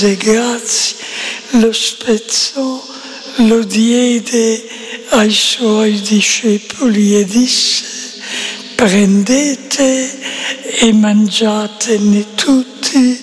Grazie, lo spezzò, lo diede ai suoi discepoli e disse: prendete e mangiatene tutti,